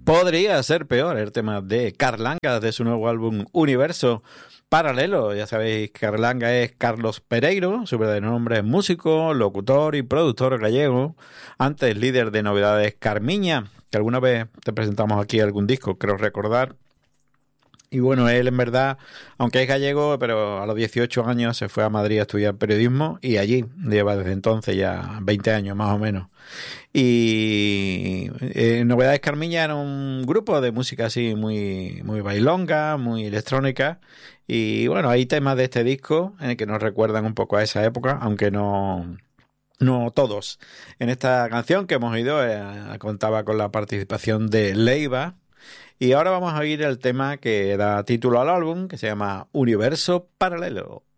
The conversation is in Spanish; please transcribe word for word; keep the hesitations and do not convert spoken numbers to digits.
Podría ser peor el tema de Carlanga de su nuevo álbum Universo Paralelo. Ya sabéis, Carlanga es Carlos Pereiro, su verdadero nombre es músico, locutor y productor gallego, antes líder de Novedades Carmiña, que alguna vez te presentamos aquí algún disco, creo recordar. Y bueno, él en verdad, aunque es gallego, pero a los dieciocho años se fue a Madrid a estudiar periodismo y allí lleva desde entonces ya veinte años más o menos. Y eh, Novedades Carmiña era un grupo de música así muy, muy bailonga, muy electrónica. Y bueno, hay temas de este disco en el que nos recuerdan un poco a esa época, aunque no... No todos. En esta canción que hemos oído eh, contaba con la participación de Leiva. Y ahora vamos a oír el tema que da título al álbum, que se llama Universo Paralelo.